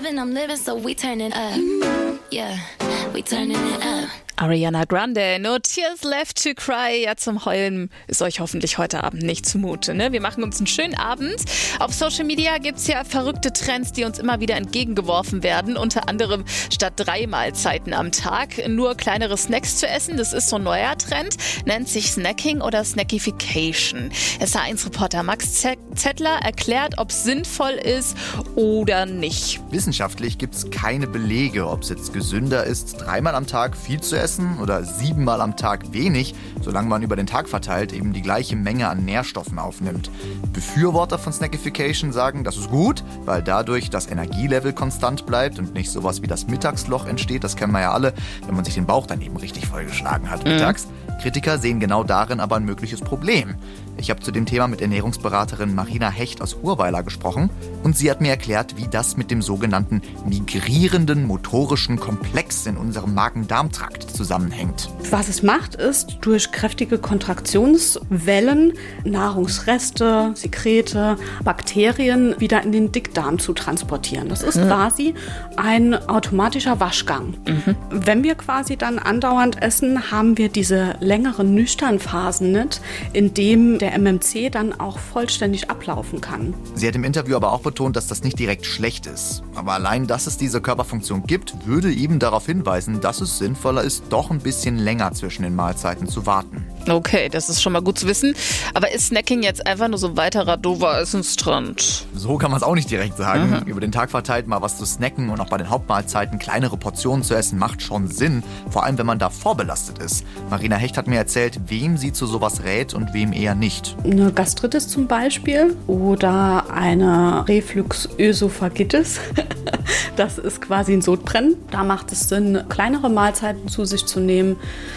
I'm living, so we turning up. Yeah, we turning it up. Ariana Grande, No Tears Left to Cry. Ja, zum Heulen ist euch hoffentlich heute Abend nicht zumute, ne? Wir machen uns einen schönen Abend. Auf Social Media gibt's ja verrückte Trends, die uns immer wieder entgegengeworfen werden. Unter anderem statt 3 Mahlzeiten am Tag nur kleinere Snacks zu essen. Das ist so ein neuer Trend. Nennt sich Snacking oder Snackification. SA1-Reporter Max Zettler erklärt, ob es sinnvoll ist oder nicht. Wissenschaftlich gibt's keine Belege, ob es jetzt gesünder ist, 3-mal am Tag viel zu essen oder 7-mal am Tag wenig, solange man über den Tag verteilt eben die gleiche Menge an Nährstoffen aufnimmt. Befürworter von Snackification sagen, das ist gut, weil dadurch das Energielevel konstant bleibt und nicht sowas wie das Mittagsloch entsteht. Das kennen wir ja alle, wenn man sich den Bauch dann eben richtig vollgeschlagen hat mittags. Kritiker sehen genau darin aber ein mögliches Problem. Ich habe zu dem Thema mit Ernährungsberaterin Marina Hecht aus Urweiler gesprochen und sie hat mir erklärt, wie das mit dem sogenannten migrierenden motorischen Komplex in unserem Magen-Darm-Trakt zusammenhängt. Was es macht, ist durch kräftige Kontraktionswellen Nahrungsreste, Sekrete, Bakterien wieder in den Dickdarm zu transportieren. Das ist quasi ein automatischer Waschgang. Wenn wir quasi dann andauernd essen, haben wir diese längeren Nüchternphasen nicht, in dem der MMC dann auch vollständig ablaufen kann. Sie hat im Interview aber auch betont, dass das nicht direkt schlecht ist. Aber allein, dass es diese Körperfunktion gibt, würde eben darauf hinweisen, dass es sinnvoller ist, doch ein bisschen länger zwischen den Mahlzeiten zu warten. Okay, das ist schon mal gut zu wissen. Aber ist Snacking jetzt einfach nur so ein weiterer doofer Essenstrend? So kann man es auch nicht direkt sagen. Über den Tag verteilt mal was zu snacken und auch bei den Hauptmahlzeiten kleinere Portionen zu essen, macht schon Sinn. Vor allem, wenn man da vorbelastet ist. Marina Hecht hat mir erzählt, wem sie zu sowas rät und wem eher nicht. Eine Gastritis zum Beispiel oder eine Refluxösophagitis. Das ist quasi ein Sodbrennen. Da macht es Sinn, kleinere Mahlzeiten zu sich zu nehmen.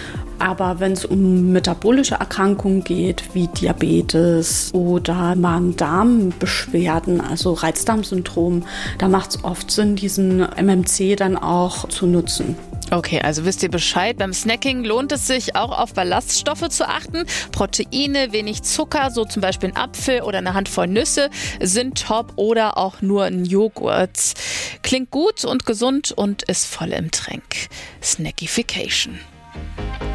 Aber wenn es um metabolische Erkrankungen geht, wie Diabetes oder Magen-Darm-Beschwerden, also Reizdarmsyndrom, da macht es oft Sinn, diesen MMC dann auch zu nutzen. Okay, also wisst ihr Bescheid. Beim Snacking lohnt es sich auch auf Ballaststoffe zu achten. Proteine, wenig Zucker, so zum Beispiel ein Apfel oder eine Handvoll Nüsse sind top oder auch nur ein Joghurt. Klingt gut und gesund und ist voll im Trend. Snackification.